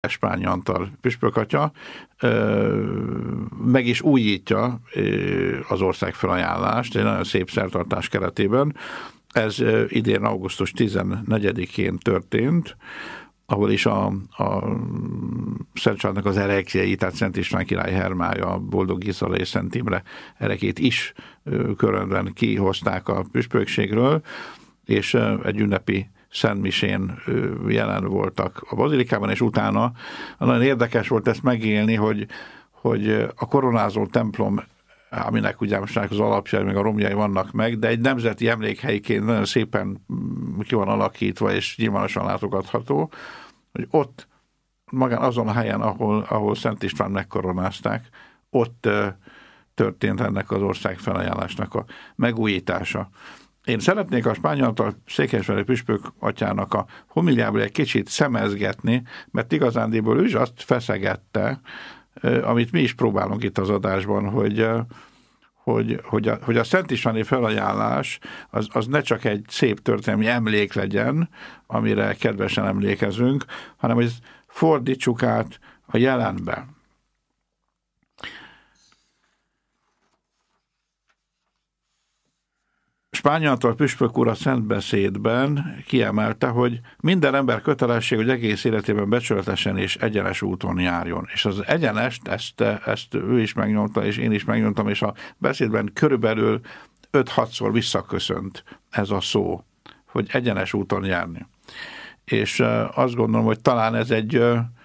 Spányi Antal püspökatya meg is újítja az országfelajánlást egy nagyon szép szertartás keretében. Ez idén augusztus 14-én történt, ahol is a Szent Családnak az erekjei, tehát Szent István király Hermája, Boldog Gisela és Szent Imre erekét is körönben kihozták a püspökségről, és egy ünnepi szentmisén jelen voltak a bazilikában, és utána nagyon érdekes volt ezt megélni, hogy a koronázó templom, aminek ugye most az alapjai, meg a romjai vannak meg, de egy nemzeti emlékhelyként nagyon szépen ki van alakítva, és nyilvánosan látogatható, hogy ott, magán azon a helyen, ahol Szent István megkoronázták, ott történt ennek az országfelajánlásnak a megújítása. Én szeretnék a Spányi Antal székesfehérvári püspök atyának a homiliából egy kicsit szemezgetni, mert igazándiból ő is azt feszegette, amit mi is próbálunk itt az adásban, hogy a Szent Istváni felajánlás az ne csak egy szép történelmi emlék legyen, amire kedvesen emlékezünk, hanem hogy fordítsuk át a jelenbe. Spányi Antal püspök úr a szentbeszédben kiemelte, hogy minden ember kötelesség, hogy egész életében becsületesen és egyenes úton járjon. És az egyenest, ezt ő is megnyomta, és én is megnyomtam, és a beszédben körülbelül 5-6-szor visszaköszönt ez a szó, hogy egyenes úton járni. És azt gondolom, hogy talán ez egy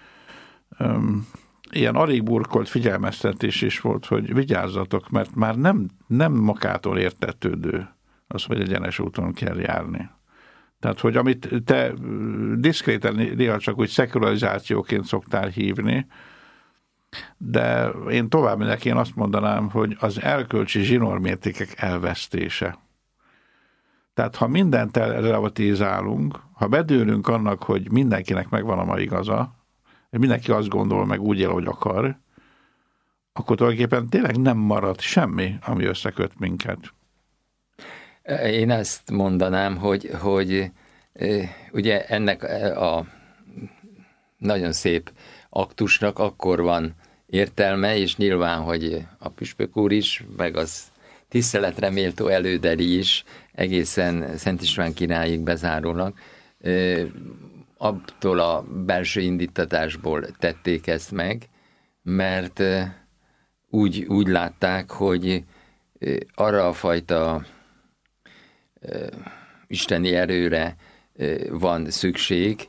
ilyen alig burkolt figyelmeztetés is volt, hogy vigyázzatok, mert már nem magától értetődő az, hogy egyenes úton kell járni. Tehát, hogy amit te diszkréten néha csak úgy szekularizációként szoktál hívni, de én tovább megyek, én azt mondanám, hogy az erkölcsi zsinórmértékek elvesztése. Tehát, ha mindent relativizálunk, ha bedőlünk annak, hogy mindenkinek megvan a ma igaza, és mindenki azt gondol, meg úgy él, hogy akar, akkor tulajdonképpen tényleg nem marad semmi, ami összeköt minket. Én azt mondanám, hogy ugye ennek a nagyon szép aktusnak akkor van értelme, és nyilván, hogy a püspök úr is, meg az tiszteletre méltó elődeli is egészen Szent István királyig bezárólag, abból a belső indítatásból tették ezt meg, mert úgy látták, hogy arra a fajta isteni erőre van szükség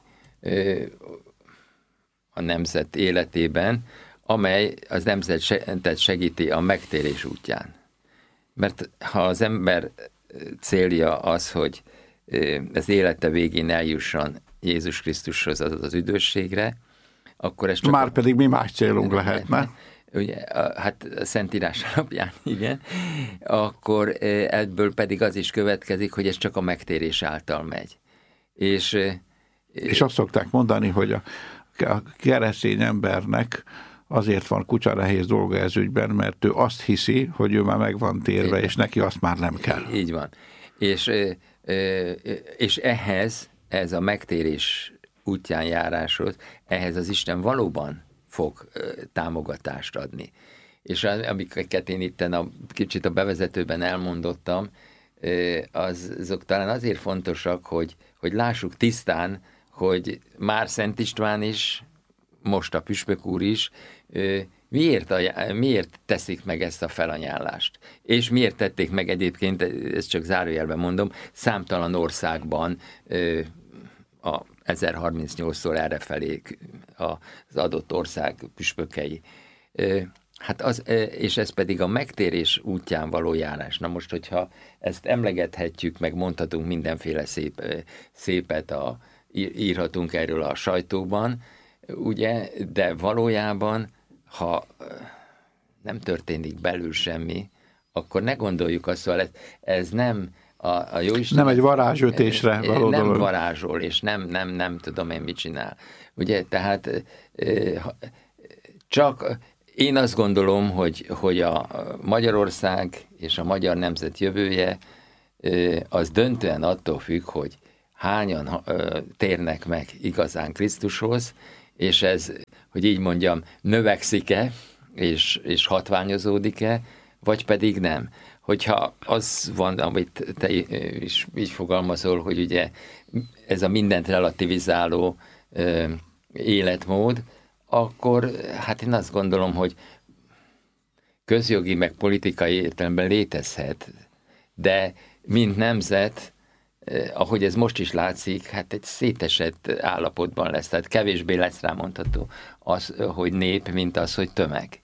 a nemzet életében, amely az nemzetet segíti a megtérés útján. Mert ha az ember célja az, hogy az élete végén eljusson Jézus Krisztushoz, az üdvösségre, akkor ez csak... Márpedig mi más célunk lehetne? Ugye, hát a Szentírás alapján, igen, akkor ebből pedig az is következik, hogy ez csak a megtérés által megy. És azt szokták mondani, hogy a keresztény embernek azért van kutya nehéz dolga ez ügyben, mert ő azt hiszi, hogy ő már meg van térve, és neki azt már nem kell. Így van. És ez a megtérés útján járáshoz, ehhez az Isten valóban fog támogatást adni. És amiket én itt kicsit a bevezetőben elmondottam, azok talán azért fontosak, hogy lássuk tisztán, hogy már Szent István is, most a püspök úr is, miért teszik meg ezt a felajánlást. És miért tették meg egyébként, ezt csak zárójelben mondom, számtalan országban a 1038-szor errefelé az adott ország püspökei. És ez pedig a megtérés útján való járás. Na most, hogyha ezt emlegethetjük, meg mondhatunk mindenféle szépet, írhatunk erről a sajtóban, ugye, de valójában, ha nem történik belül semmi, akkor ne gondoljuk azt, szóval ez nem a Jóisten... Nem egy varázsütésre való nem dolog. varázsol, és nem tudom én mit csinál. Ugye, tehát csak én azt gondolom, hogy a Magyarország és a magyar nemzet jövője az döntően attól függ, hogy hányan térnek meg igazán Krisztushoz, és ez, hogy így mondjam, növekszik-e, és hatványozódik-e, vagy pedig nem. Hogyha az van, amit te is így fogalmazol, hogy ugye ez a mindent relativizáló életmód, akkor hát én azt gondolom, hogy közjogi meg politikai értelemben létezhet, de mint nemzet, ahogy ez most is látszik, hát egy szétesett állapotban lesz, tehát kevésbé lesz rámondható az, hogy nép, mint az, hogy tömeg.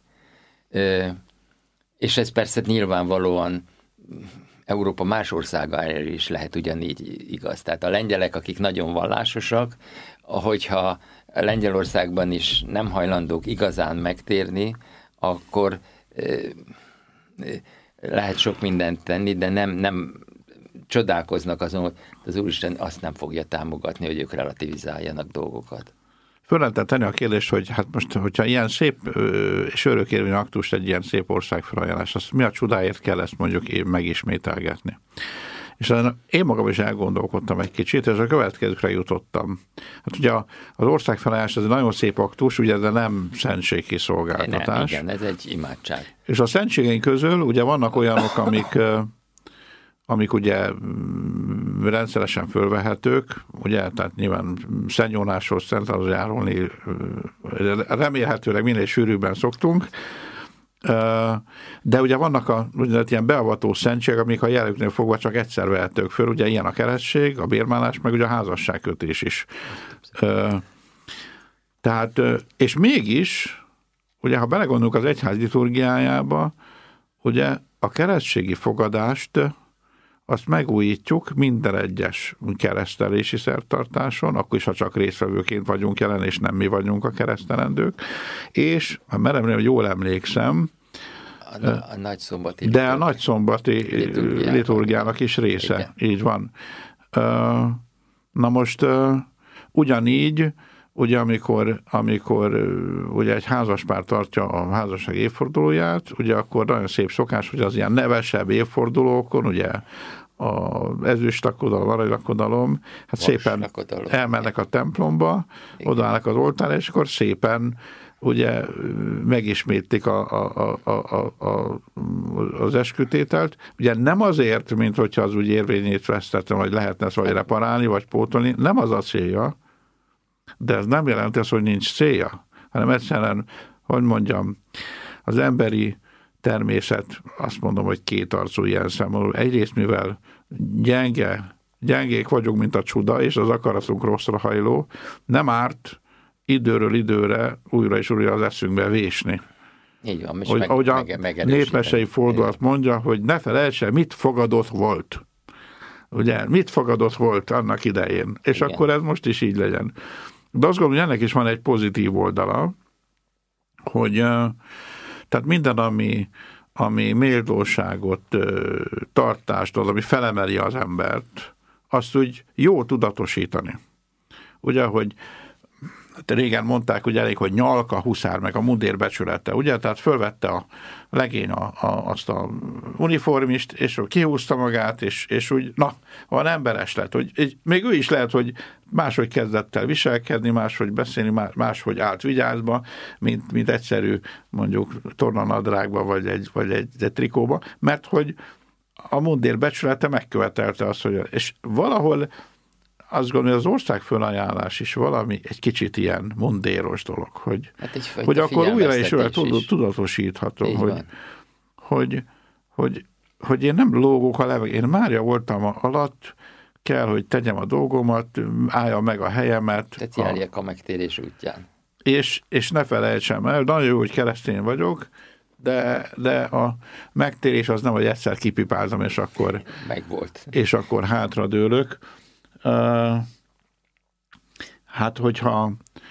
És ez persze nyilvánvalóan Európa más országára is lehet ugyanígy igaz. Tehát a lengyelek, akik nagyon vallásosak, hogyha Lengyelországban is nem hajlandók igazán megtérni, akkor lehet sok mindent tenni, de nem csodálkoznak azon, hogy az Úristen azt nem fogja támogatni, hogy ők relativizáljanak dolgokat. Föl lehetett tenni a kérdést, hogy hát most, hogyha ilyen szép és örökérvényű aktus egy ilyen szép országfelajánlás, azt mi a csodáért kell ezt mondjuk megismételgetni? És én magam is elgondolkodtam egy kicsit, és a következőkre jutottam. Hát ugye az országfelajánlás ez egy nagyon szép aktus, ugye, de nem szentségkiszolgáltatás. Nem, igen, ez egy imádság. És a szentségeink közül ugye vannak olyanok, amik ugye rendszeresen fölvehetők, ugye, tehát nyilván Szent Jónáshoz, Szent Alazsárolni remélhetőleg minél sűrűbben szoktunk, de ugye vannak a ilyen beavató szentség, amik a jelüknél fogva csak egyszer vehetők föl, ugye ilyen a keresztség, a bérmálás, meg ugye a házasságkötés is. Tehát, és mégis, ugye ha belegondolunk az egyház liturgiájába, ugye a keresztségi fogadást azt megújítjuk minden egyes keresztelési szertartáson, akkor is, ha csak résztvevőként vagyunk jelen, és nem mi vagyunk a keresztelendők, és, ha meremre, hogy jól emlékszem, a nagyszombati de a nagyszombati liturgiának is része, igen. Így van. Na most ugyanígy, ugye amikor ugye egy házaspár tartja a házasság évfordulóját, ugye akkor nagyon szép szokás, hogy az ilyen nevesebb évfordulókon, ugye az ezüstakodalom, aranylakodalom, hát szépen elmennek a templomba, odaállnak az oltárra, és akkor szépen ugye megismétlik az eskütételt. Ugye nem azért, mint hogyha az úgy érvényét vesztettem, hogy lehetne ezt vagy reparálni, vagy pótolni, nem az a célja, de ez nem jelenti azt, hogy nincs célja, hanem egyszerűen, hogy mondjam, az emberi természet, azt mondom, hogy kétarcú ilyen szempontból. Egyrészt, mivel gyengék vagyunk, mint a csuda, és az akaratunk rosszra hajló, nem időről időre újra és újra az eszünkbe vésni. Így van, hogy, ahogy a népmesei fordulat mondja, hogy ne felejts el, mit fogadott volt. Ugye, mit fogadott volt annak idején. És igen. Akkor ez most is így legyen. De azt gondolom, hogy ennek is van egy pozitív oldala, hogy tehát minden, ami méltóságot, tartást, az, ami felemeli az embert, azt úgy jó tudatosítani. Ugye, hogy régen mondták, hogy elég, hogy nyalka, huszár, meg a mundér becsülete, ugye? Tehát fölvette a legény azt a uniformist, és kihúzta magát, és úgy, na, van emberes lett, hogy még ő is lehet, hogy máshogy kezdett el viselkedni, máshogy beszélni, máshogy állt vigyázba, mint egyszerű, mondjuk tornanadrágba, vagy egy trikóba, mert hogy a mundér becsülete megkövetelte azt, hogy és valahol azt gondolom, hogy az országfölajánlás is valami egy kicsit ilyen mundéros dolog, hogy akkor újra és újra tudatosíthatom, hogy én nem lógok a levegő, én Mária voltam alatt, kell, hogy tegyem a dolgomat, álljam meg a helyemet. Tehát járjak a megtérés útján. És ne felejtsem el, nagyon jó, hogy keresztény vagyok, de a megtérés az nem, hogy egyszer kipipáltam, és akkor megvolt. És akkor hátradőlök. Hát, hogyha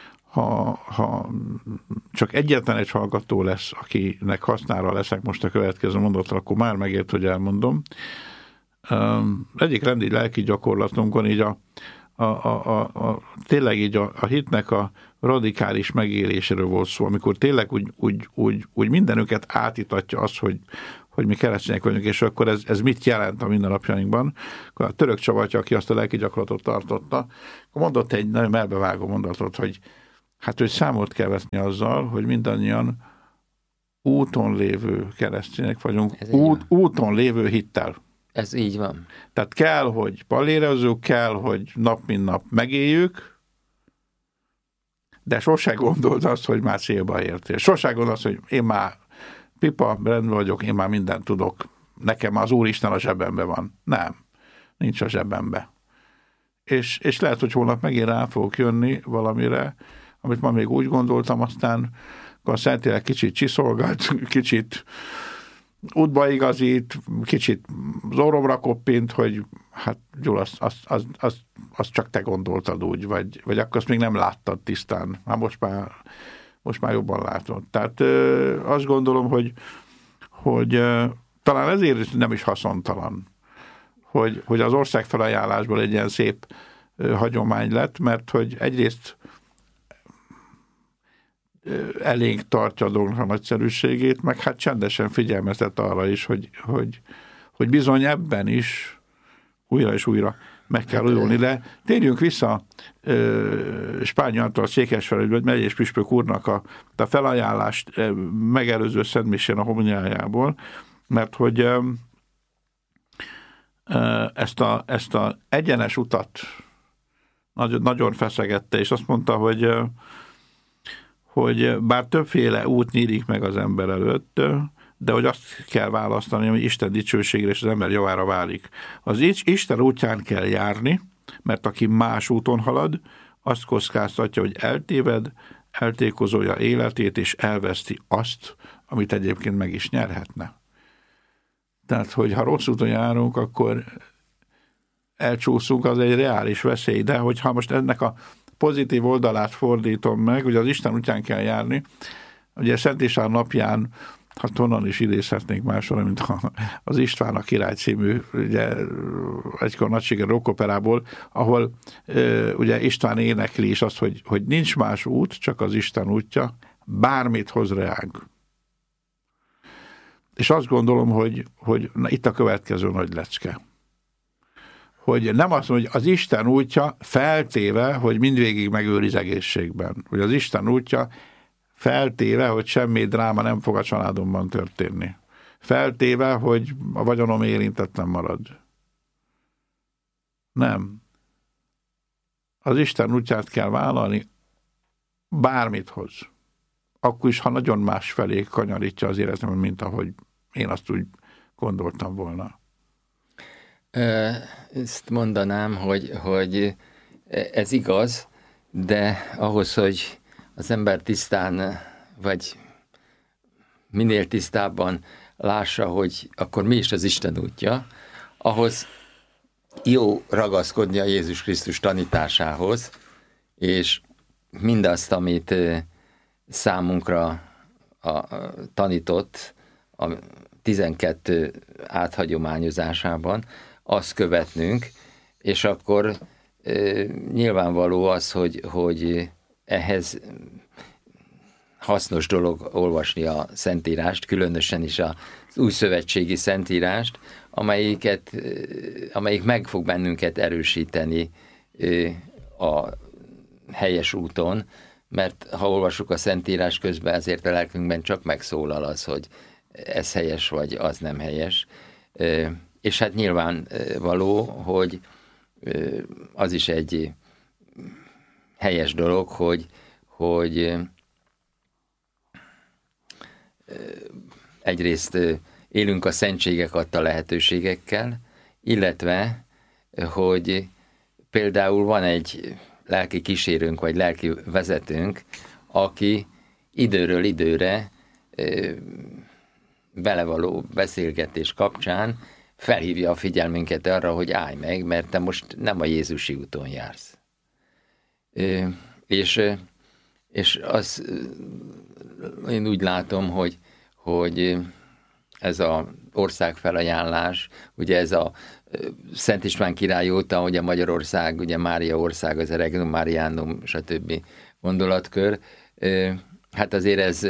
csak egyetlen egy hallgató lesz, akinek hasznára leszek most a következő mondatra, akkor már megért, hogy elmondom. Egyik rendi lelki gyakorlatunkon így tényleg így a hitnek a radikális megéléséről volt szó, amikor tényleg úgy mindenünket átítatja az, hogy mi keresztények vagyunk, és akkor ez mit jelent a mindennapjainkban. Akkor a Török Csavatya, aki azt a lelki gyakorlatot tartotta, akkor mondott egy nagyon melbevágó mondatot, hogy Hát, hogy számot kell veszni azzal, hogy mindannyian úton lévő keresztények vagyunk, úton lévő hittel. Ez így van. Tehát kell, hogy pallérezzük, kell, hogy nap mint nap megéljük, de sosem gondold azt, hogy már célba értél. Sosem gondold azt, hogy én már pipa, rendben vagyok, én már mindent tudok. Nekem az Úristen a zsebemben van. Nem, nincs a zsebemben. És lehet, hogy holnap megint rá fogok jönni valamire, amit ma még úgy gondoltam, aztán a Szentlélek kicsit csiszolgat, kicsit útba igazít, kicsit az orromra koppint, hogy hát Gyula, azt csak te gondoltad úgy, vagy akkor azt még nem láttad tisztán. Hát most már jobban látod. Tehát azt gondolom, hogy talán ezért nem is haszontalan, hogy az országfelajánlásból egy ilyen szép hagyomány lett, mert hogy egyrészt elénk tartja a dolgnak a nagyszerűségét, meg hát csendesen figyelmeztet arra is, hogy bizony ebben is újra és újra meg kell újulni. De térjünk vissza Spányoltól a Székesfehérvár megyés püspök úrnak a felajánlást megelőző szentmisén a homiliájából, mert hogy ezt a egyenes utat nagyon feszegette, és azt mondta, hogy bár többféle út nyílik meg az ember előtt, de hogy azt kell választani, hogy Isten dicsőségre és az ember javára válik. Az Isten útján kell járni, mert aki más úton halad, azt kockáztatja, hogy eltéved, eltékozolja életét, és elveszti azt, amit egyébként meg is nyerhetne. Tehát, hogy ha rossz úton járunk, akkor elcsúszunk, az egy reális veszély, de hogyha most ennek a pozitív oldalát fordítom meg, hogy az Isten útján kell járni, ugye Szent István napján, hát honnan is idézhetnénk máshol, mint az István a király című, ugye egykor nagységes rockoperából, ahol ugye István énekli is azt, hogy nincs más út, csak az Isten útja, bármit hoz reánk. És azt gondolom, hogy itt a következő nagy lecke. Hogy nem azt mondja, hogy az Isten útja feltéve, hogy mindvégig megőriz egészségben. Hogy az Isten útja feltéve, hogy semmi dráma nem fog a családomban történni. Feltéve, hogy a vagyonom érintetlen marad. Nem. Az Isten útját kell vállalni, bármit hoz. Akkor is, ha nagyon más felé kanyarítja az életemet, mint ahogy én azt úgy gondoltam volna. Ezt mondanám, hogy ez igaz, de ahhoz, hogy az ember tisztán, vagy minél tisztábban lássa, hogy akkor mi is az Isten útja, ahhoz jó ragaszkodni a Jézus Krisztus tanításához, és mindazt, amit számunkra tanított a 12 áthagyományozásában, azt követnünk, és akkor nyilvánvaló az, hogy ehhez hasznos dolog olvasni a Szentírást, különösen is az újszövetségi Szentírást, amelyik meg fog bennünket erősíteni a helyes úton, mert ha olvassuk a Szentírás közben, ezért a lelkünkben csak megszólal az, hogy ez helyes, vagy az nem helyes. És hát nyilvánvaló, hogy az is egy helyes dolog, hogy egyrészt élünk a szentségek adta lehetőségekkel, illetve, hogy például van egy lelki kísérőnk, vagy lelki vezetőnk, aki időről időre vele való beszélgetés kapcsán felhívja a figyelmünket arra, hogy állj meg, mert te most nem a Jézusi úton jársz. És az, én úgy látom, hogy ez az országfelajánlás, ugye ez a Szent István király óta, ugye Magyarország, ugye Mária ország, az Regnum Marianum, stb. Gondolatkör, hát azért ez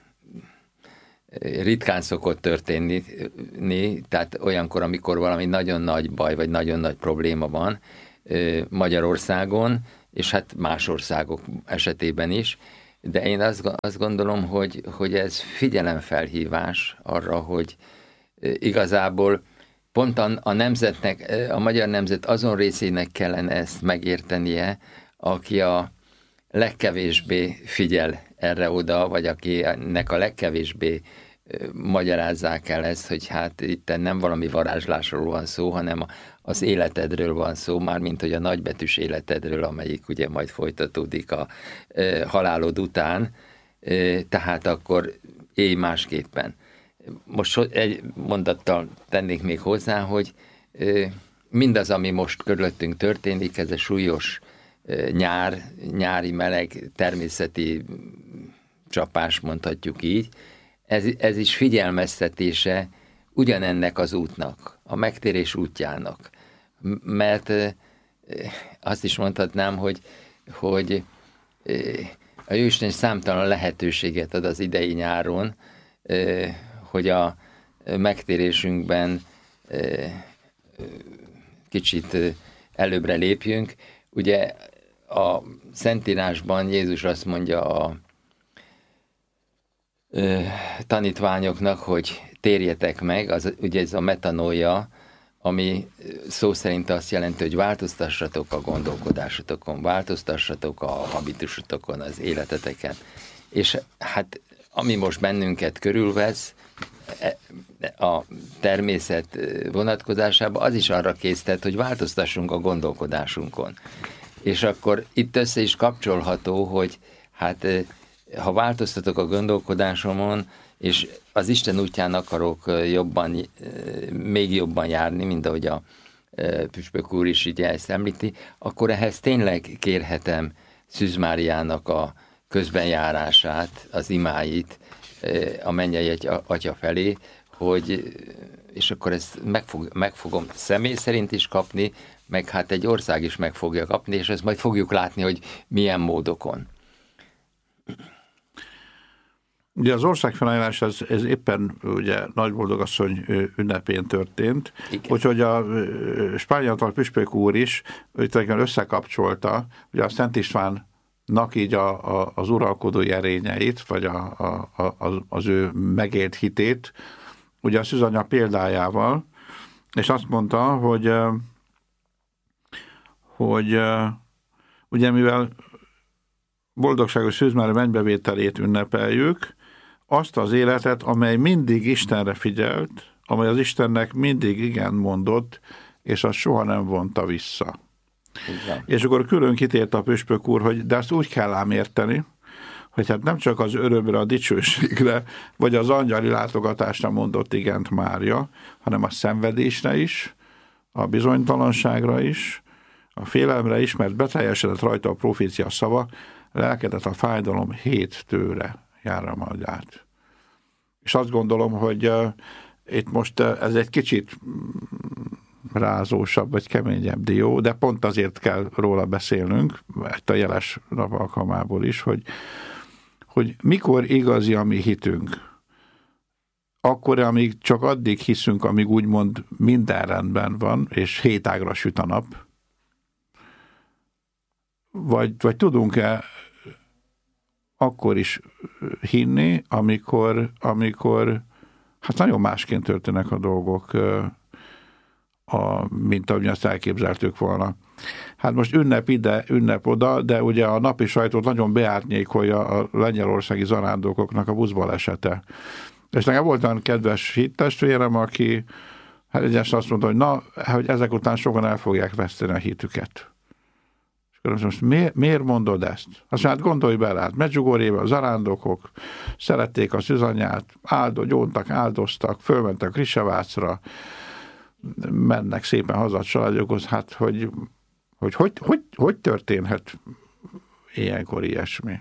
ritkán szokott történni, tehát olyankor, amikor valami nagyon nagy baj, vagy nagyon nagy probléma van Magyarországon, és hát más országok esetében is, de én azt gondolom, hogy ez figyelemfelhívás arra, hogy igazából pont a magyar nemzet azon részének kellene ezt megértenie, aki a legkevésbé figyel erre oda, vagy akinek a legkevésbé magyarázzák el ezt, hogy hát itt nem valami varázslásról van szó, hanem az életedről van szó, mármint hogy a nagybetűs életedről, amelyik ugye majd folytatódik a halálod után, tehát akkor élj másképpen. Most egy mondattal tennék még hozzá, hogy mindaz, ami most körülöttünk történik, ez a súlyos nyári meleg természeti csapás, mondhatjuk így, ez is figyelmeztetése ugyanennek az útnak, a megtérés útjának. Mert azt is mondhatnám, hogy a Jóisten számtalan lehetőséget ad az idei nyáron, hogy a megtérésünkben kicsit előbbre lépjünk. Ugye a Szentírásban Jézus azt mondja a tanítványoknak, hogy térjetek meg, ugye ez a metanóia, ami szó szerint azt jelenti, hogy változtassatok a gondolkodásotokon, változtassatok a habitusotokon, az életeteken. És hát ami most bennünket körülvesz, a természet vonatkozásában, az is arra késztet, hogy változtassunk a gondolkodásunkon. És akkor itt össze is kapcsolható, hogy hát ha változtatok a gondolkodásomon, és az Isten útján akarok még jobban járni, mint ahogy a püspök úr is így ezt említi, akkor ehhez tényleg kérhetem Szűz Máriának a közbenjárását, az imáit a mennyei atya felé, és akkor ezt meg fogom személy szerint is kapni, meg hát egy ország is meg fogja kapni, és ezt majd fogjuk látni, hogy milyen módokon. Ugye az országfelajánlás ez éppen ugye Nagyboldogasszony ünnepén történt, úgyhogy a spányoltal püspök úr is összekapcsolta, ugye a Szent Istvánnak így az uralkodói erényeit, vagy az ő megélt hitét, ugye a Szűzanya példájával, és azt mondta, hogy ugye mivel boldogságos Szűz Mária mennybevételét ünnepeljük, azt az életet, amely mindig Istenre figyelt, amely az Istennek mindig igen mondott, és azt soha nem vonta vissza. Igen. És akkor külön kitért a püspök úr, hogy de azt úgy kell ám érteni, hogy hát nem csak az örömre, a dicsőségre, vagy az angyali látogatásra mondott igent Mária, hanem a szenvedésre is, a bizonytalanságra is, a félelemre is, mert beteljesedett rajta a profécia szava, lelkedet a fájdalom 7 tőre járja majd át. És azt gondolom, hogy itt most ez egy kicsit rázósabb, vagy keményebb dió, de pont azért kell róla beszélnünk, a jeles nap alkalmából is, hogy mikor igazi a mi hitünk. Akkor, amíg csak addig hiszünk, amíg úgymond minden rendben van, és 7 ágra süt a nap, vagy tudunk-e akkor is hinni, amikor hát nagyon másként történnek a dolgok, mint ahogy azt elképzeltük volna. Hát most ünnep ide, ünnep oda, de ugye a napi sajtót nagyon beárnyékolja a lengyelországi zarándokoknak a buszbalesete. És nekem volt olyan kedves hittestvérem, aki hát egyenesen azt mondta, hogy ezek után sokan el fogják veszteni a hitüket. Most miért mondod ezt? Azt mondja, hát gondolj bele, hát Medjugorjében a zarándokok szerették a szűzanyát, gyóntak, áldoztak, fölmentek Krisevácra, mennek szépen haza a családjukhoz, hát hogy történhet ilyenkor ilyesmi?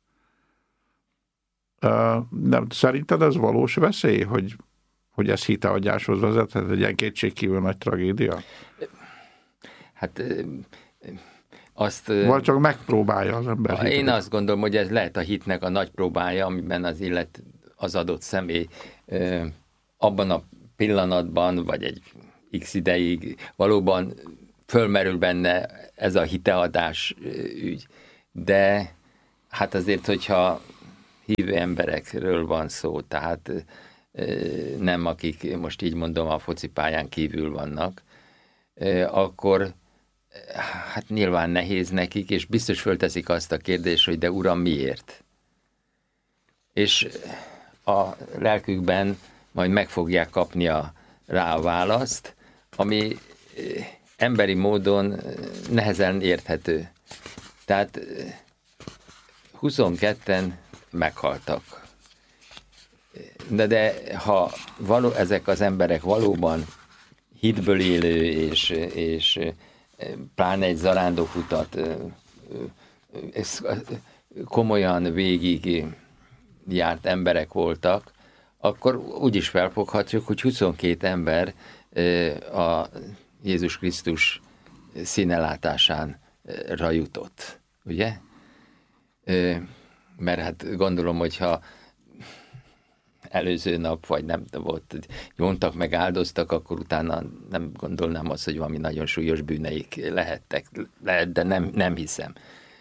Nem, szerinted ez valós veszély, hogy ez hiteadáshoz vezethet, egy ilyen kétségkívül nagy tragédia? Hát vagy csak megpróbálja az ember hiteket. Én azt gondolom, hogy ez lehet a hitnek a nagy próbája, amiben az adott személy abban a pillanatban, vagy egy x ideig valóban fölmerül benne ez a hiteadás ügy. De hát azért, hogyha hívő emberekről van szó, tehát nem akik, most így mondom, a focipályán kívül vannak, akkor hát nyilván nehéz nekik, és biztos fölteszik azt a kérdést, hogy de Uram, miért? És a lelkükben majd meg fogják kapni rá a választ, ami emberi módon nehezen érthető. Tehát 22-en meghaltak. De ha ezek az emberek valóban hitből élő, és pláne egy zarándokutat komolyan végig járt emberek voltak, akkor úgy is felfoghatjuk, hogy 22 ember a Jézus Krisztus színelátásánra jutott. Ugye? Mert hát gondolom, hogyha előző nap, vagy nem volt, nyomtak meg, áldoztak, akkor utána nem gondolnám azt, hogy valami nagyon súlyos bűneik lehettek, de nem hiszem.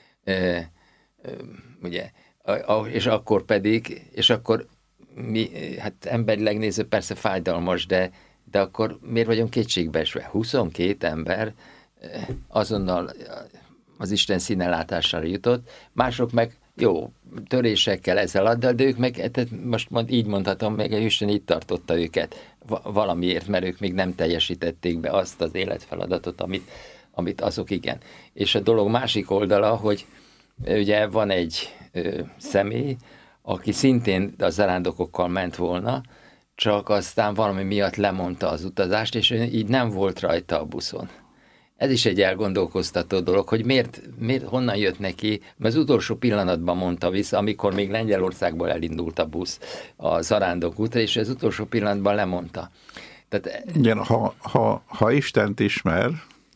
Ugye? És akkor mi, hát emberileg nézve persze fájdalmas, de akkor miért vagyunk kétségbeesve? 22 ember azonnal az Isten színelátására jutott, mások meg jó, törésekkel ezzel, de ők meg, most így mondhatom, meg Isten így tartotta őket valamiért, mert ők még nem teljesítették be azt az életfeladatot, amit azok igen. És a dolog másik oldala, hogy ugye van egy személy, aki szintén a zarándokokkal ment volna, csak aztán valami miatt lemondta az utazást, és így nem volt rajta a buszon. Ez is egy elgondolkoztató dolog, hogy miért honnan jött neki, mert az utolsó pillanatban mondta vissza, amikor még Lengyelországból elindult a busz a zarándok útra, és az utolsó pillanatban lemondta. Tehát, igen, ha Istent ismer,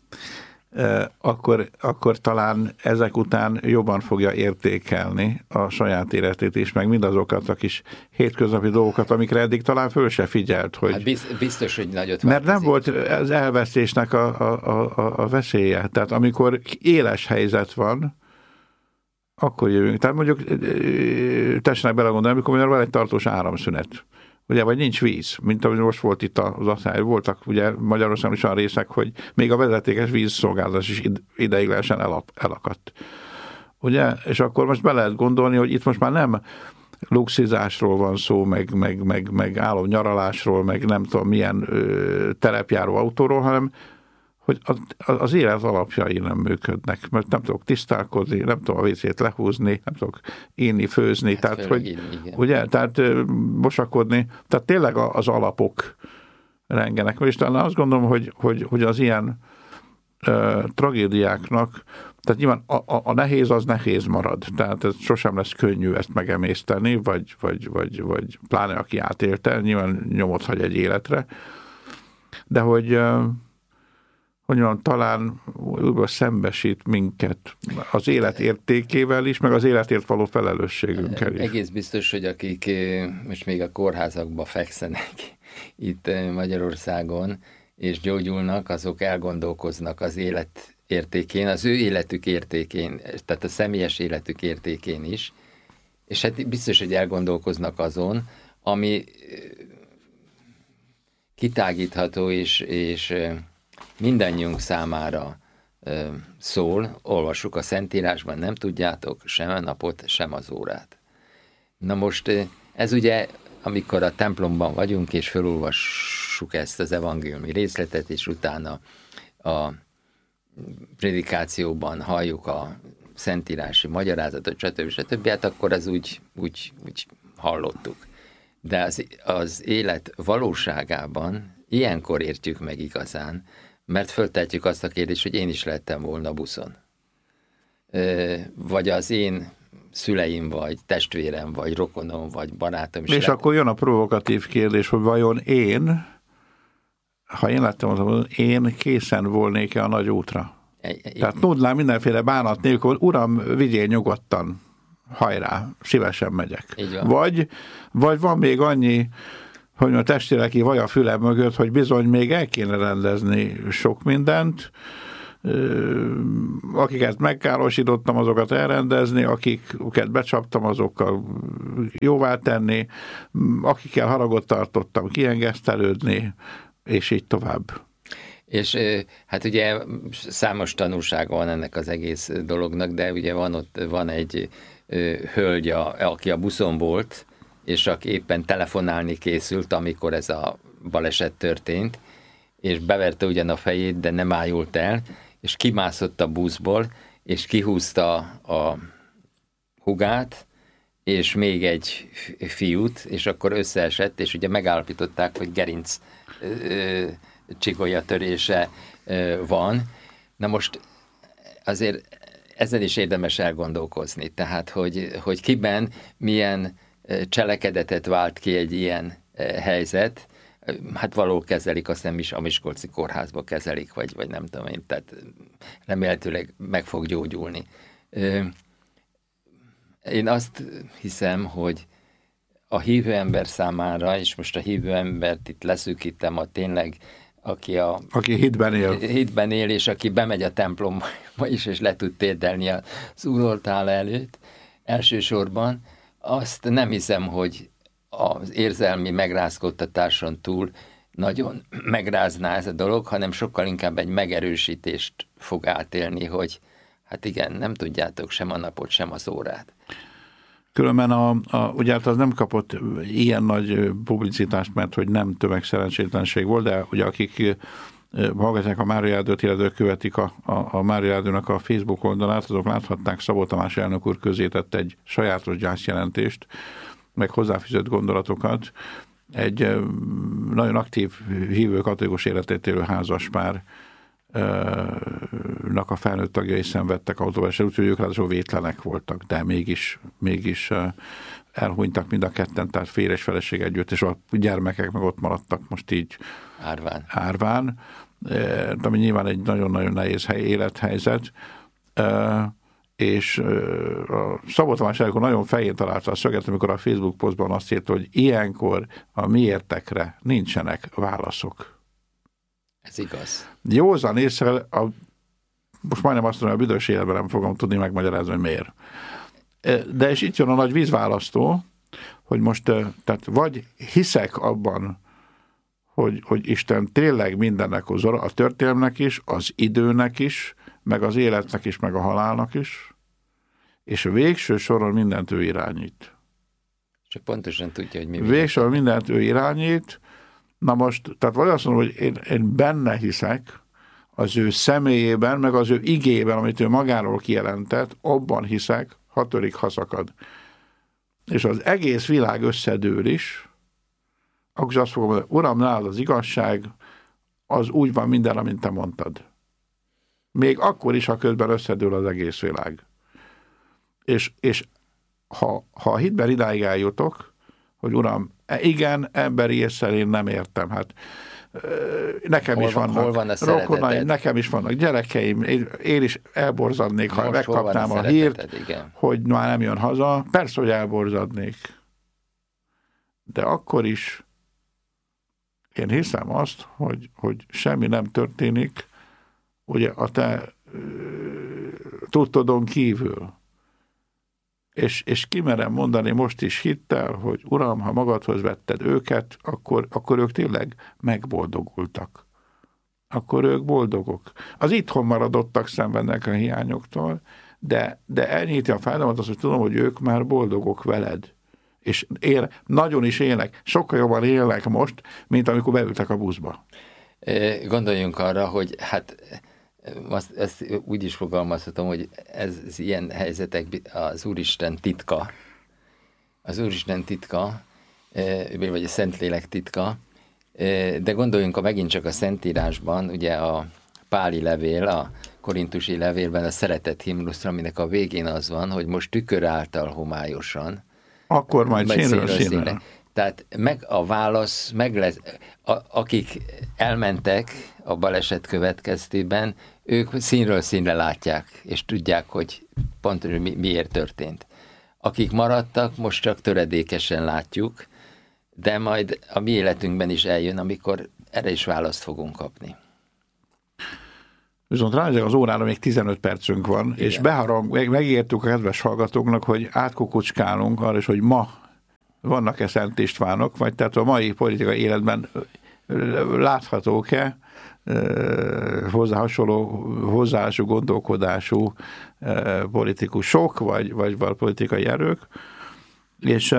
akkor talán ezek után jobban fogja értékelni a saját életét is, meg mindazokat a kis hétköznapi dolgokat, amikre eddig talán föl se figyelt. Hogy... Hát biztos, hogy nagyot változik. Mert nem volt az elvesztésnek a veszélye. Tehát amikor éles helyzet van, akkor jövünk. Tehát mondjuk tessenek belegondolni, amikor van egy tartós áramszünet. Ugye, vagy nincs víz, mint ahogy most volt itt az asszály. Voltak ugye Magyarországon is olyan részek, hogy még a vezetékes vízszolgáltatás is ideiglenesen elakadt. Ugye, és akkor most be lehet gondolni, hogy itt most már nem luxizásról van szó, meg álló nyaralásról, meg nem tudom milyen terepjáró autóról, hanem hogy az élet alapjai nem működnek, mert nem tudok tisztálkozni, nem tudom a WC-t lehúzni, nem tudok inni, főzni, hát tehát, hogy, ugye, tehát mosakodni, tehát tényleg az alapok rengenek. És talán azt gondolom, hogy az ilyen tragédiáknak, tehát nyilván a nehéz az nehéz marad, tehát ez sosem lesz könnyű ezt megemészteni, vagy pláne aki átélte, nyilván nyomot hagy egy életre, de hogy mondjam, talán újra szembesít minket az élet értékével is, meg az életért való felelősségünkkel is. Egész biztos, hogy akik most még a kórházakba fekszenek itt Magyarországon, és gyógyulnak, azok elgondolkoznak az élet értékén, az ő életük értékén, tehát a személyes életük értékén is, és hát biztos, hogy elgondolkoznak azon, ami kitágítható és mindannyiunk számára szól, olvassuk a Szentírásban, nem tudjátok sem a napot, sem az órát. Na most ez ugye, amikor a templomban vagyunk, és felolvassuk ezt az evangéliumi részletet, és utána a prédikációban halljuk a szentírási magyarázatot, stb. Hát akkor ez úgy hallottuk. De az élet valóságában ilyenkor értjük meg igazán, mert föltehetjük azt a kérdést, hogy én is lettem volna buszon. Vagy az én szüleim, vagy testvérem, vagy rokonom, vagy barátom is. És akkor jön a provokatív kérdés, hogy vajon ha én lettem volna, én készen volnék-e a nagy útra? Tehát tudnám mindenféle bánat nélkül, uram, vigyél nyugodtan, hajrá, szívesen megyek. Vagy van még annyi, hogy a testvéreki vaj a fülem mögött, hogy bizony még el kéne rendezni sok mindent, akiket megkárosítottam, azokat elrendezni, akiket becsaptam, azokkal jóvá tenni, akikkel haragot tartottam, kiengesztelődni, és így tovább. És hát ugye számos tanulsága van ennek az egész dolognak, de ugye van egy hölgy, aki a buszon volt, és aki éppen telefonálni készült, amikor ez a baleset történt, és beverte ugyan a fejét, de nem ájult el, és kimászott a buszból, és kihúzta a hugát, és még egy fiút, és akkor összeesett, és ugye megállapították, hogy gerinc csikolyatörése van. Na most azért ezzel is érdemes elgondolkozni, tehát hogy kiben milyen cselekedetet vált ki egy ilyen helyzet, hát valahol kezelik, azt nem is a Miskolci kórházba kezelik, vagy nem tudom én, tehát remélhetőleg meg fog gyógyulni. Én azt hiszem, hogy a hívő ember számára, és most a hívő embert itt leszűkítem, a tényleg, aki hitben él, és aki bemegy a templomba is, és le tud térdelni az úroltál előtt, elsősorban, azt nem hiszem, hogy az érzelmi megrázkódtatáson túl nagyon megrázná ez a dolog, hanem sokkal inkább egy megerősítést fog átélni, hogy hát igen, nem tudjátok sem a napot, sem az órát. Különben ugye hát az nem kapott ilyen nagy publicitást, mert hogy nem tömegszerencsétlenség volt, de ugye akik hallgatják a Mária Erdőt, illetve követik a Mária Erdőnek a Facebook oldalát, azok láthatták, Szabó Tamás elnök úr közé tett egy sajátos gyászjelentést, meg hozzáfűzött gondolatokat. Egy nagyon aktív, hívő, katolikus életét élő házaspár a felnőtt tagjai szenvedtek autóbalesetet, úgyhogy ők ráadásul vétlenek voltak, de mégis elhunytak mind a ketten, tehát férj és feleség együtt, és a gyermekek meg ott maradtak most így árván, ami nyilván egy nagyon-nagyon nehéz élethelyzet, és a Szabó Tamás elnök nagyon fején találta a szöget, amikor a Facebook posztban azt írta, hogy ilyenkor a miértekre nincsenek válaszok. Ez igaz. Józan észre, most majdnem azt mondom, hogy a büdös életben nem fogom tudni megmagyarázni, hogy miért. De és itt jön a nagy vízválasztó, hogy most, tehát vagy hiszek abban, hogy Isten tényleg mindennek az ura, a történelmnek is, az időnek is, meg az életnek is, meg a halálnak is, és végső soron mindent ő irányít. Csak pontosan tudja, hogy mi. Végső soron mindent ő irányít. Na most, tehát vagy azt mondom, hogy én benne hiszek, az ő személyében, meg az ő igében, amit ő magáról kijelentett, abban hiszek, ha törik, ha szakad. És az egész világ összedől is, akkor azt fogom mondani, Uram, nálad az igazság, az úgy van minden, amint te mondtad. Még akkor is, ha közben összedől az egész világ. És ha a hitben idáig eljutok, hogy Uram, igen, emberi észre én nem értem, hát nekem is vannak rokonaim, nekem is vannak gyerekeim, én is elborzadnék, ha megkapnám a hírt, igen, hogy már nem jön haza. Persze, hogy elborzadnék. De akkor is én hiszem azt, hogy semmi nem történik, ugye a te tudtodon kívül. És kimerem mondani most is hittel, hogy Uram, ha magadhoz vetted őket, akkor ők tényleg megboldogultak. Akkor ők boldogok. Az itthon maradottak szenvednek a hiányoktól, de elnyíti a fájdalmat az, hogy tudom, hogy ők már boldogok veled. És nagyon is élnek, sokkal jobban élnek most, mint amikor beültek a buszba. Gondoljunk arra, hogy hát ezt úgy is fogalmazhatom, hogy ez ilyen helyzetek az Úristen titka. Az Úristen titka, vagy a Szentlélek titka, de gondoljunk megint csak a Szentírásban, ugye a Páli levél, a korintusi levélben a szeretet himnuszra, aminek a végén az van, hogy most tükör által homályosan. Akkor majd színről színre. Tehát a válasz meg lesz. Akik elmentek a baleset következtében, ők színről színre látják, és tudják, hogy pontosan miért történt. Akik maradtak, most csak töredékesen látjuk, de majd a mi életünkben is eljön, amikor erre is választ fogunk kapni. Viszont ránézek az órára, még 15 percünk van, igen. És megígértük a kedves hallgatóknak, hogy átkukucskálunk arra is, hogy ma vannak-e Szent Istvánok, vagy tehát a mai politikai életben láthatók-e hozzá hasonló hozzáállású, gondolkodású politikusok, vagy politikai erők. És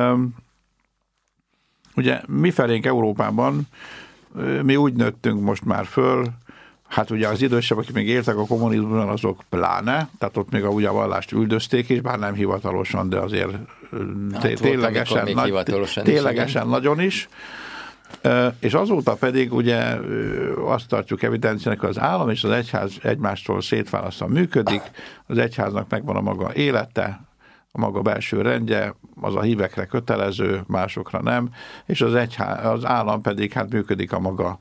ugye mi felénk Európában, mi úgy nőttünk most már föl, hát ugye az idősebb, akik még éltek a kommunizmusban, azok pláne, tehát ott még ugye a vallást üldözték is, bár nem hivatalosan, de azért ténylegesen nagyon is. És azóta pedig ugye azt tartjuk evidenciának, hogy az állam és az egyház egymástól szétválasztva működik, az egyháznak megvan a maga élete, a maga belső rendje, az a hívekre kötelező, másokra nem, és az állam pedig hát működik a maga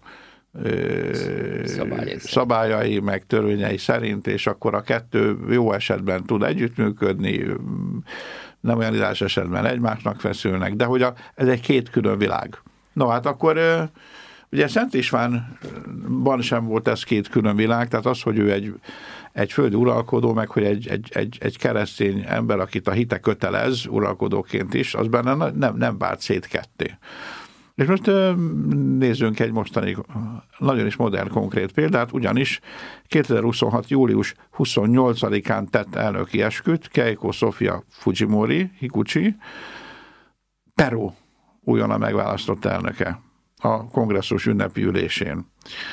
szabályai, meg törvényei szerint, és akkor a kettő jó esetben tud együttműködni, nem olyan ideális esetben egymásnak feszülnek, de hogy ez egy két külön világ. No, hát akkor ugye Szent Istvánban sem volt ez két külön világ, tehát az, hogy ő egy földi uralkodó, meg hogy egy keresztény ember, akit a hite kötelez uralkodóként is, az benne nem vált szét ketté. És most nézzünk egy mostani nagyon is modern konkrét példát, ugyanis 2026. július 28-án tett elnöki esküt Keiko Sofia Fujimori Higuchi, Peru újonnan megválasztott elnöke a kongresszus ünnepi ülésén.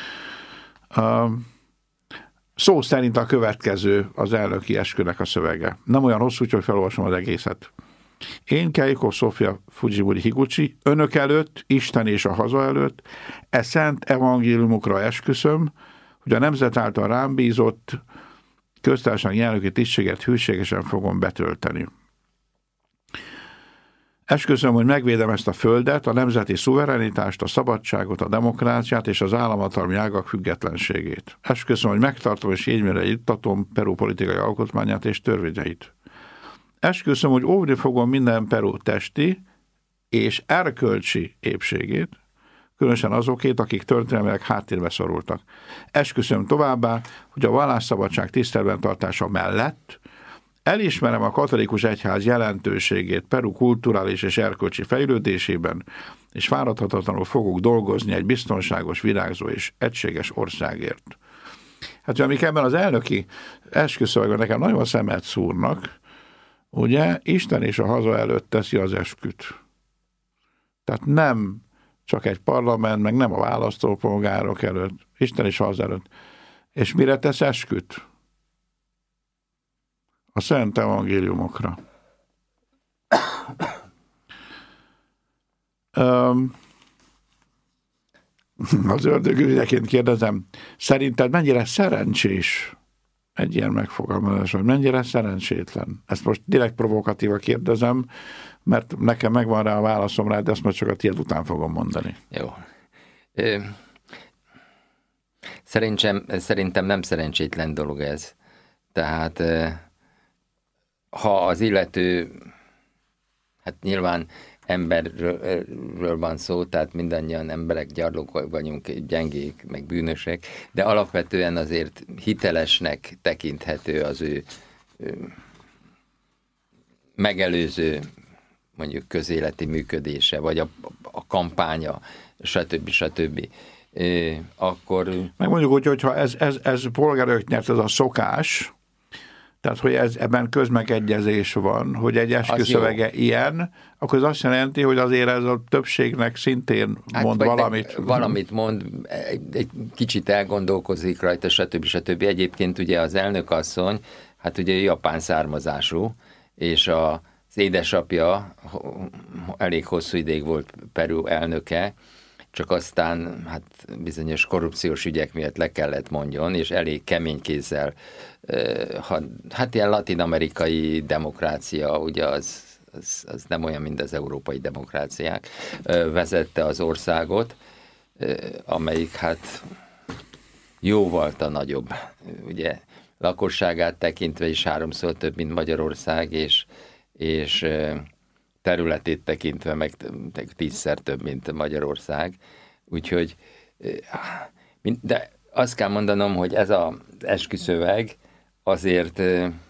Szó szerint a következő az elnöki eskünek a szövege. Nem olyan hosszú, hogy felolvasom az egészet. Én, Keiko Sofia Fujimori Higuchi, önök előtt, Isten és a haza előtt, szent evangéliumokra esküszöm, hogy a nemzet által rám bízott köztársasági elnöki tisztséget hűségesen fogom betölteni. Esküszöm, hogy megvédem ezt a földet, a nemzeti szuverenitást, a szabadságot, a demokráciát és az államhatalmi ágak függetlenségét. Esküszöm, hogy megtartom és jégymére juttatom Peru politikai alkotmányát és törvényeit. Esküszöm, hogy óvni fogom minden Peru testi és erkölcsi épségét, különösen azokét, akik történelmileg háttérbe szorultak. Esküszöm továbbá, hogy a vallásszabadság tiszteletben tartása mellett elismerem a katolikus egyház jelentőségét Peru kulturális és erkölcsi fejlődésében, és fáradhatatlanul fogok dolgozni egy biztonságos, virágzó és egységes országért. Hát, amik ebben az elnöki esküszövegben nekem nagyon szemet szúrnak, ugye, Isten és a haza előtt teszi az esküt. Tehát nem csak egy parlament, meg nem a választópolgárok előtt, Isten és a haza előtt. És mire tesz esküt? A szent evangéliumokra. Az ördögügyeként kérdezem, szerinted mennyire szerencsés egy ilyen megfogalmazás, vagy mennyire szerencsétlen? Ezt most direkt provokatíva kérdezem, mert nekem megvan rá a válaszom rá, de ezt majd csak a tiéd után fogom mondani. Jó. Szerintem nem szerencsétlen dolog ez. Tehát ha az illető, hát nyilván emberről van szó, tehát mindannyian emberek, gyarlók vagyunk, gyengék, meg bűnösek, de alapvetően azért hitelesnek tekinthető az ő megelőző mondjuk közéleti működése, vagy a kampánya, stb. Akkor... Meg mondjuk úgy, hogyha ez polgárok nyert, ez a szokás, tehát, hogy ebben közmegegyezés van, hogy egy esküszövege ilyen, akkor ez azt jelenti, hogy azért ez a többségnek szintén mond valamit. Valamit mond, egy kicsit elgondolkozik rajta, stb. Egyébként ugye az elnökasszony, hát ugye japán származású, és az édesapja elég hosszú ideig volt Peru elnöke, csak aztán hát bizonyos korrupciós ügyek miatt le kellett mondjon, és elég kemény kézzel, hát ilyen latin-amerikai demokrácia, ugye az nem olyan, mint az európai demokráciák, vezette az országot, amelyik hát jóval nagyobb, ugye lakosságát tekintve is 3-szor több, mint Magyarország, és területét tekintve meg 10-szer több, mint Magyarország. Úgyhogy, de azt kell mondanom, hogy ez az esküszöveg azért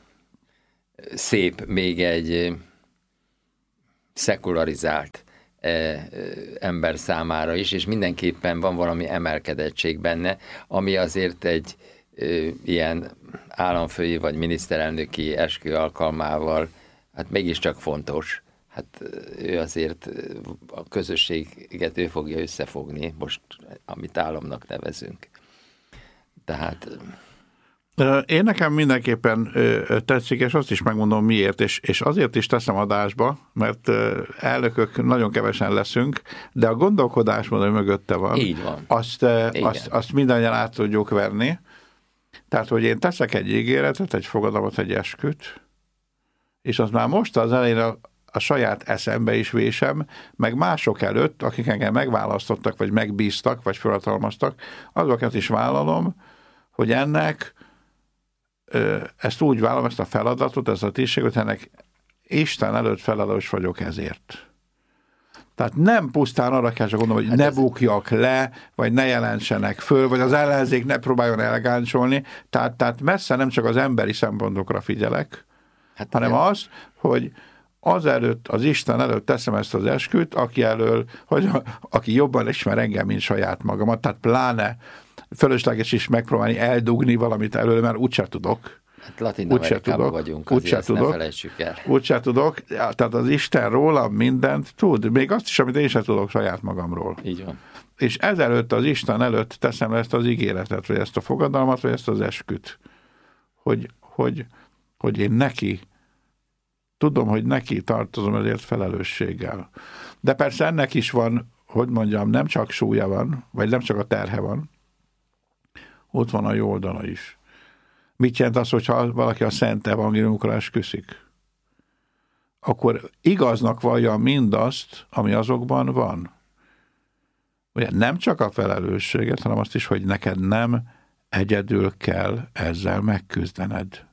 szép még egy szekularizált ember számára is, és mindenképpen van valami emelkedettség benne, ami azért egy ilyen államfői vagy miniszterelnöki eskü alkalmával hát mégiscsak fontos. Hát ő azért a közösséget ő fogja összefogni, most amit államnak nevezünk. Tehát... Én nekem mindenképpen tetszik, és azt is megmondom miért, és azért is teszem adásba, mert elnökök nagyon kevesen leszünk, de a gondolkodásmód, ami mögötte van, így van. Azt mindannyian át tudjuk verni. Tehát, hogy én teszek egy ígéretet, egy fogadalmat, egy esküt, és az már most az elején a saját eszembe is vésem, meg mások előtt, akik engem megválasztottak, vagy megbíztak, vagy felhatalmaztak, azokat is vállalom, hogy ennek ezt úgy vállalom, ezt a feladatot, ezt a tisztséget, ennek Isten előtt felelős vagyok ezért. Tehát nem pusztán arra kell csak gondolom, hogy ne bukjak le, vagy ne jelentsenek föl, vagy az ellenzék ne próbáljon elgáncsolni. Tehát messze nem csak az emberi szempontokra figyelek, hanem azt, hogy azelőtt, az Isten előtt teszem ezt az esküt, aki jobban ismer engem, mint saját magamat, tehát pláne fölösleges is megpróbálni eldugni valamit előle, mert úgyse tudok. Hát Latin-Amerikában vagyunk, azért ezt ne felejtsük el. Úgyse tudok, tehát az Isten rólam mindent tud, még azt is, amit én sem tudok saját magamról. Így van. És ezelőtt az Isten előtt teszem ezt az ígéretet, vagy ezt a fogadalmat, vagy ezt az esküt, hogy én neki, tudom, hogy neki tartozom ezért felelősséggel. De persze ennek is van, hogy mondjam, nem csak súlya van, vagy nem csak a terhe van, ott van a jó oldala is. Mit jelent az, hogyha valaki a Szent Evangéliumokra esküszik? Akkor igaznak vallja mindazt, ami azokban van. Ugye nem csak a felelősséget, hanem azt is, hogy neked nem egyedül kell ezzel megküzdened.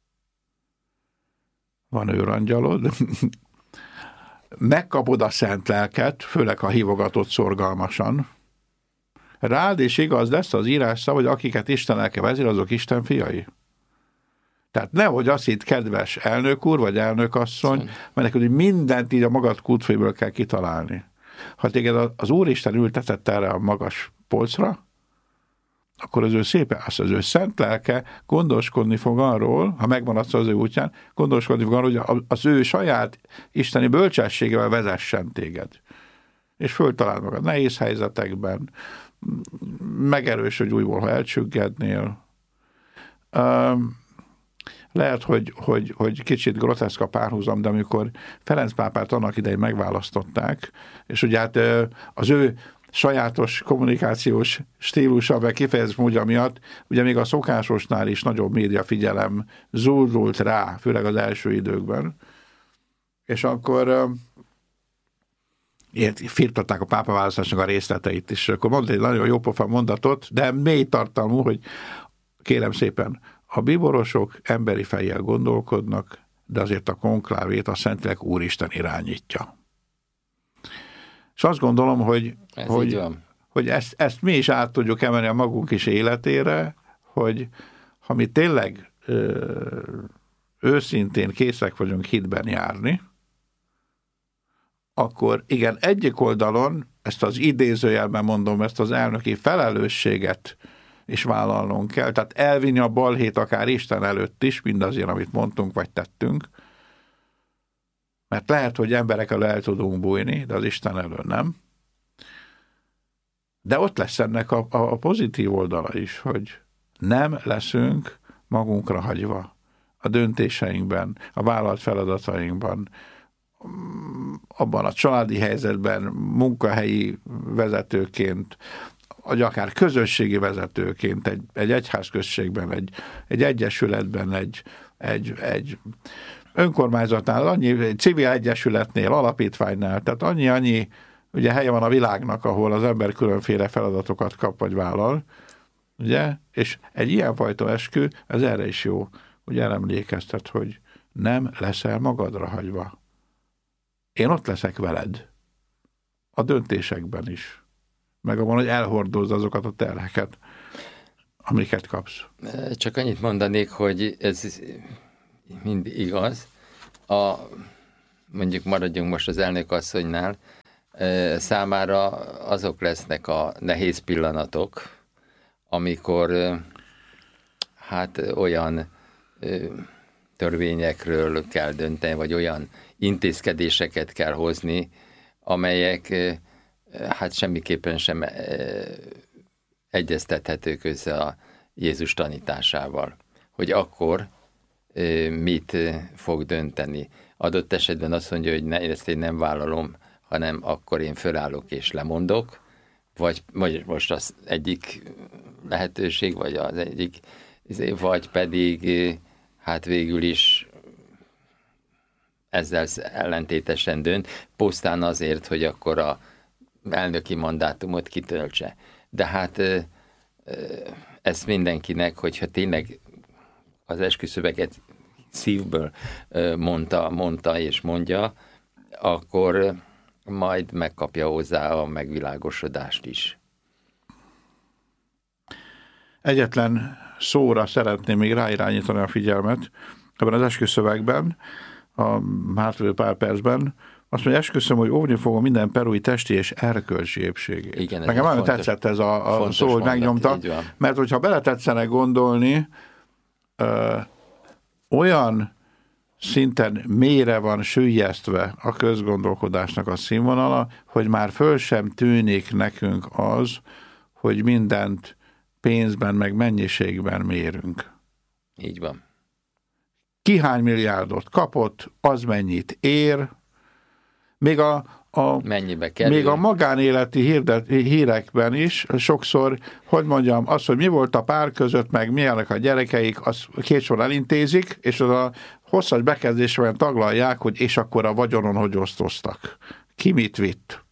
Van őrangyalod, megkapod a szent lelket, főleg ha hívogatott szorgalmasan, rád is igaz lesz az írás szava, hogy akiket Isten lelke vezér, azok Isten fiai. Tehát nehogy azt hitt, kedves elnök úr, vagy elnök asszony, mert neked mindent így a magad kútfőből kell kitalálni. Ha téged az Úristen ültetett erre a magas polcra, akkor az ő szépen, az ő szent lelke gondoskodni fog arról, ha megmaradsz az ő útján, gondoskodni fog arról, hogy az ő saját isteni bölcsességével vezessen téged. És föltaláld magad nehéz helyzetekben, megerősödj újból, ha elcsüggednél. Lehet, hogy kicsit groteszk a párhuzam, de amikor Ferenc pápát annak idején megválasztották, és ugye hát az ő sajátos kommunikációs stílusa, meg kifejezés módja miatt, ugye még a szokásosnál is nagyobb média figyelem zúdult rá, főleg az első időkben. És akkor firtatták a pápaválasztásnak a részleteit is. Akkor mondta egy nagyon jópofa mondatot, de mély tartalmú, hogy kérem szépen, a bíborosok emberi fejjel gondolkodnak, de azért a konklávét a Szentlélek Úristen irányítja. És azt gondolom, hogy ezt mi is át tudjuk emelni a magunk is életére, hogy ha mi tényleg őszintén készek vagyunk hitben járni, akkor igen, egyik oldalon, ezt az idézőjelben mondom, ezt az elnöki felelősséget is vállalnunk kell, tehát elvinni a balhét akár Isten előtt is, mindazért, amit mondtunk, vagy tettünk, mert lehet, hogy emberek elől el tudunk bújni, de az Isten elől nem. De ott lesz ennek a pozitív oldala is, hogy nem leszünk magunkra hagyva a döntéseinkben, a vállalt feladatainkban, abban a családi helyzetben, munkahelyi vezetőként, vagy akár közösségi vezetőként, egy egyházközségben, egy egyesületben, egy önkormányzatnál, egy civil egyesületnél, alapítványnál, tehát annyi ugye helye van a világnak, ahol az ember különféle feladatokat kap vagy vállal, ugye, és egy ilyenfajta eskü, ez erre is jó, hogy emlékeztet, hogy nem leszel magadra hagyva. Én ott leszek veled. A döntésekben is. Meg abban, hogy elhordozz azokat a terheket, amiket kapsz. Csak annyit mondanék, hogy ez mind igaz. Mondjuk maradjunk most az elnök asszonynál, számára azok lesznek a nehéz pillanatok, amikor hát olyan törvényekről kell dönteni, vagy olyan intézkedéseket kell hozni, amelyek hát semmiképpen sem egyeztethetők össze a Jézus tanításával. Hogy akkor mit fog dönteni. Adott esetben azt mondja, hogy ezt én nem vállalom, hanem akkor én fölállok és lemondok, vagy most az egyik lehetőség, vagy az egyik, vagy pedig hát végül is ezzel ellentétesen dönt, pusztán azért, hogy akkor a elnöki mandátumot kitöltse. De hát ez mindenkinek, hogyha tényleg az esküszöveget szívből mondta és mondja, akkor majd megkapja hozzá a megvilágosodást is. Egyetlen szóra szeretném még ráirányítani a figyelmet. Ebben az esküszövegben, a hátralévő pár percben, azt mondja, esküszöm, hogy óvni fogom minden perui testi és erkölcsi épségét. Igen, nekem nagyon tetszett ez a szó, hogy megnyomta, mert hogyha beletetszenek gondolni, olyan szinten mélyre van süllyesztve a közgondolkodásnak a színvonala, hogy már föl sem tűnik nekünk az, hogy mindent pénzben meg mennyiségben mérünk. Így van. Ki hány milliárdot kapott, az mennyit ér, mennyibe kerül. Még a magánéleti hírekben is sokszor, hogy mondjam, az, hogy mi volt a pár között, meg milyenek a gyerekeik, az két sor elintézik, és az a hosszas bekezdésben taglalják, hogy és akkor a vagyonon hogy osztoztak. Ki mit vitt.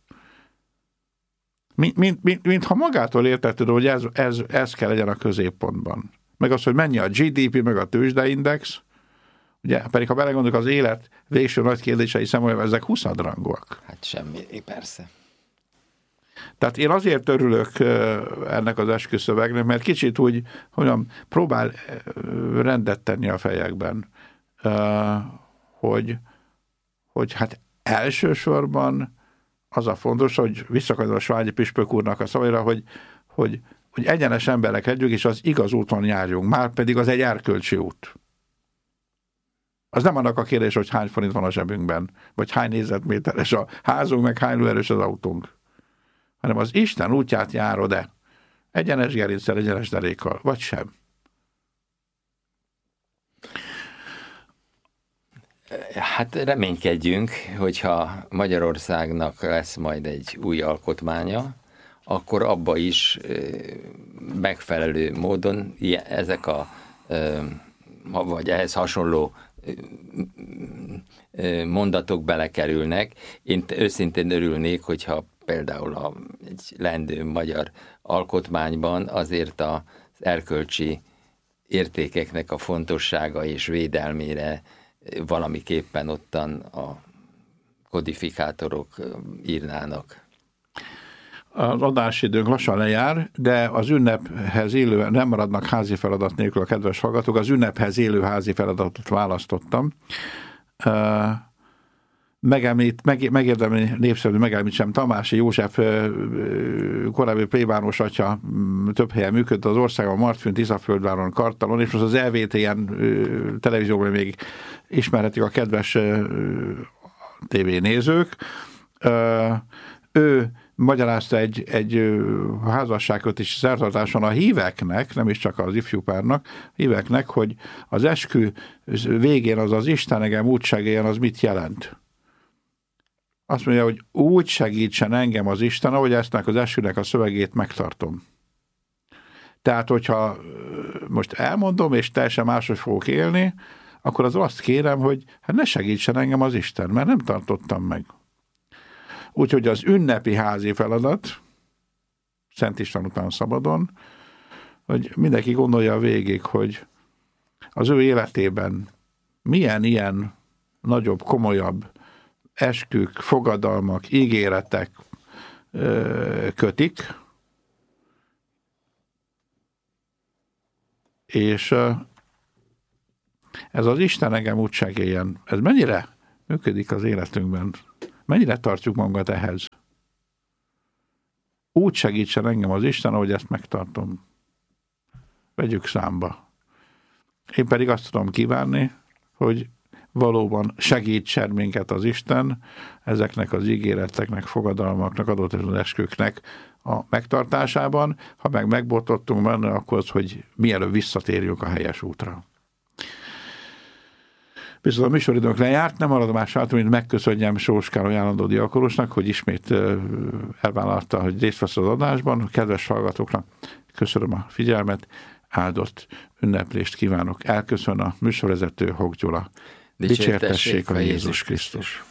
Mintha magától értetted, hogy ez kell legyen a középpontban. Meg az, hogy mennyi a GDP, meg a tőzsdeindex, ugye, pedig ha belegondolok, az élet végső nagy kérdései szemben, ezek 20-rangúak. Hát semmi, persze. Tehát én azért örülök ennek az esküszövegnek, mert kicsit úgy, mondjam, próbál rendet tenni a fejekben, hogy hát elsősorban az a fontos, hogy visszakadom a Sványi püspök úrnak a szavaira, hogy egyenes emberek legyünk, és az igaz úton járjunk, már pedig az egy erkölcsi út. Az nem annak a kérdés, hogy hány forint van a zsebünkben, vagy hány négyzetméteres a házunk, meg hány lóerős az autónk, hanem az Isten útját járod-e egyenes gerincsel, egyenes derékkal, vagy sem. Hát reménykedjünk, hogyha Magyarországnak lesz majd egy új alkotmánya, akkor abba is megfelelő módon ezek vagy ehhez hasonló mondatok belekerülnek. Én őszintén örülnék, hogyha például egy lendő magyar alkotmányban azért az erkölcsi értékeknek a fontossága és védelmére valamiképpen ottan a kodifikátorok írnának. Az adásidőnk lassan lejár, de az ünnephez élő, nem maradnak házi feladat nélkül a kedves hallgatók, az ünnephez élő házi feladatot választottam. Megérdemli népszerű megemlítsem, Tamási József korábbi plébános atya több helyen működött az országban, Martfűn, Tiszaföldváron, Kartalon, és most az LVT-en televízióban még ismerhetik a kedves tévénézők. Ő magyarázta egy házasságkötési szertartáson a híveknek, nem is csak az ifjú párnak, híveknek, hogy az eskü végén az Isten engem úgy segélyen, az mit jelent. Azt mondja, hogy úgy segítsen engem az Isten, ahogy eztnek az eskünek a szövegét megtartom. Tehát, hogyha most elmondom, és teljesen máshogy fogok élni, akkor az azt kérem, hogy hát ne segítsen engem az Isten, mert nem tartottam meg. Úgyhogy az ünnepi házi feladat, Szent István után szabadon, hogy mindenki gondolja végig, hogy az ő életében milyen ilyen nagyobb, komolyabb eskük, fogadalmak, ígéretek kötik, És ez az Isten engem úgy segélyen, ez mennyire működik az életünkben? Mennyire tartjuk magunkat ehhez? Úgy segítsen engem az Isten, ahogy ezt megtartom. Vegyük számba. Én pedig azt tudom kívánni, hogy valóban segítsen minket az Isten ezeknek az ígéreteknek, fogadalmaknak, adott az esküknek a megtartásában. Ha meg megbotottunk benne, akkor az, hogy mielőbb visszatérjünk a helyes útra. Viszont a műsoridőnk lejárt, nem maradom más hátul, mint megköszönjem Sós Károly állandó diakonusnak, hogy ismét elvállalta, hogy részt vesz az adásban. Kedves hallgatóknak köszönöm a figyelmet, áldott ünneplést kívánok. Elköszön a műsorvezető Hok Gyula. Dicsértessék a Jézus Krisztus.